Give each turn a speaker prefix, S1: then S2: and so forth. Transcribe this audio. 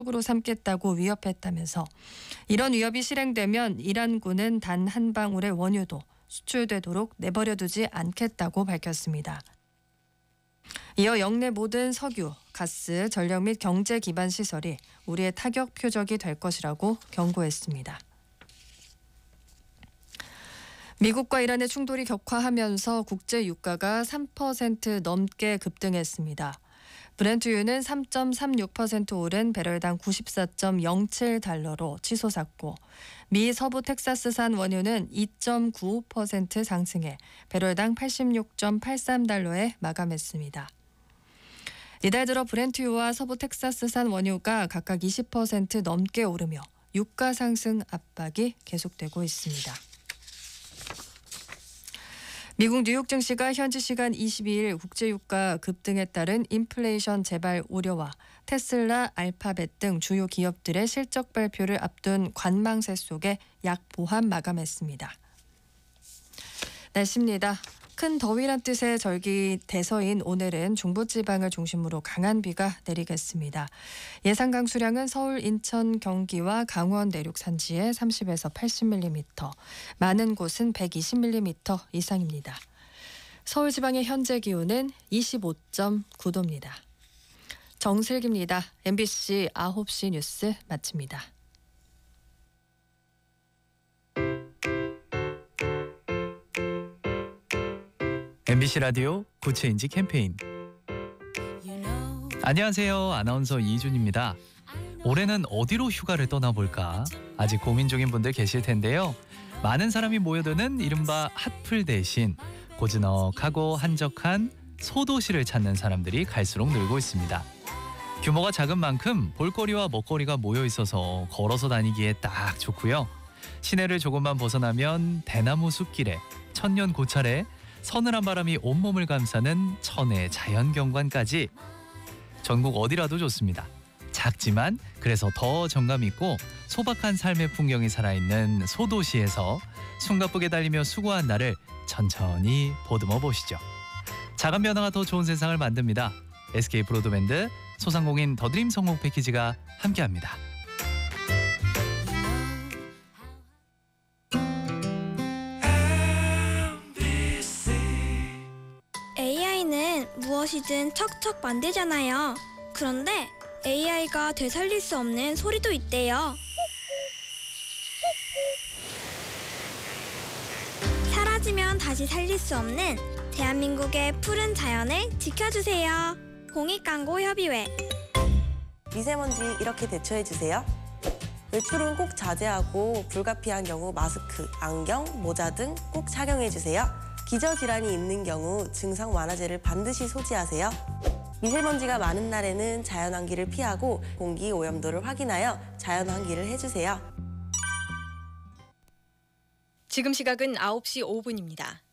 S1: 으로 삼겠다고 위협했다면서 이런 위협이 실행되면 이란군은 단 한 방울의 원유도 수출되도록 내버려두지 않겠다고 밝혔습니다. 이어 영내 모든 석유, 가스, 전력 및 경제 기반 시설이 우리의 타격 표적이 될 것이라고 경고했습니다. 미국과 이란의 충돌이 격화하면서 국제 유가가 3% 넘게 급등했습니다. 브렌트유는 3.36% 오른 배럴당 94.07달러로 치솟았고 미 서부 텍사스산 원유는 2.95% 상승해 배럴당 86.83달러에 마감했습니다. 이달 들어 브렌트유와 서부 텍사스산 원유가 각각 20% 넘게 오르며 유가 상승 압박이 계속되고 있습니다. 미국 뉴욕 증시가 현지 시간 22일 국제유가 급등에 따른 인플레이션 재발 우려와 테슬라, 알파벳 등 주요 기업들의 실적 발표를 앞둔 관망세 속에 약보합 마감했습니다. 날씨입니다. 큰 더위란 뜻의 절기 대서인 오늘은 중부지방을 중심으로 강한 비가 내리겠습니다. 예상 강수량은 서울, 인천, 경기와 강원 내륙 산지에 30에서 80mm, 많은 곳은 120mm 이상입니다. 서울 지방의 현재 기온은 25.9도입니다. 정슬기입니다. MBC 9시 뉴스 마칩니다.
S2: MBC 라디오 구체인지 캠페인. 안녕하세요. 아나운서 이준입니다. 올해는 어디로 휴가를 떠나볼까? 아직 고민 중인 분들 계실 텐데요. 많은 사람이 모여드는 이른바 핫플 대신 고즈넉하고 한적한 소도시를 찾는 사람들이 갈수록 늘고 있습니다. 규모가 작은 만큼 볼거리와 먹거리가 모여 있어서 걸어서 다니기에 딱 좋고요. 시내를 조금만 벗어나면 대나무 숲길에 천년 고찰에 서늘한 바람이 온몸을 감싸는 천혜 자연경관까지 전국 어디라도 좋습니다. 작지만 그래서 더 정감 있고 소박한 삶의 풍경이 살아있는 소도시에서 숨가쁘게 달리며 수고한 나를 천천히 보듬어 보시죠. 작은 변화가 더 좋은 세상을 만듭니다. SK 브로드밴드 소상공인 더드림 성공 패키지가 함께합니다.
S3: AI는 무엇이든 척척 만들잖아요. 그런데 AI가 되살릴 수 없는 소리도 있대요. 사라지면 다시 살릴 수 없는 대한민국의 푸른 자연을 지켜주세요. 공익광고협의회.
S4: 미세먼지 이렇게 대처해주세요. 외출은 꼭 자제하고 불가피한 경우 마스크, 안경, 모자 등 꼭 착용해주세요. 기저질환이 있는 경우 증상 완화제를 반드시 소지하세요. 미세먼지가 많은 날에는 자연환기를 피하고 공기 오염도를 확인하여 자연환기를 해주세요.
S5: 지금 시각은 9시 5분입니다.